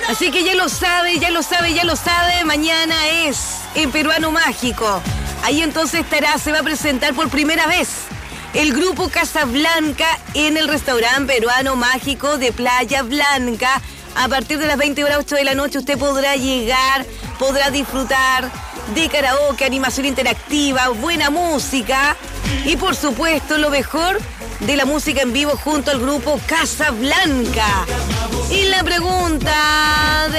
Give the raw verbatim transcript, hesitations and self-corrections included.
Así que ya lo sabe, ya lo sabe, ya lo sabe. Mañana es en Peruano Mágico. Ahí entonces estará, se va a presentar por primera vez el grupo Casablanca en el restaurante Peruano Mágico de Playa Blanca. A partir de las veinte horas ocho de la noche usted podrá llegar, podrá disfrutar de karaoke, animación interactiva, buena música y por supuesto lo mejor de la música en vivo junto al grupo Casablanca. Y la pregunta de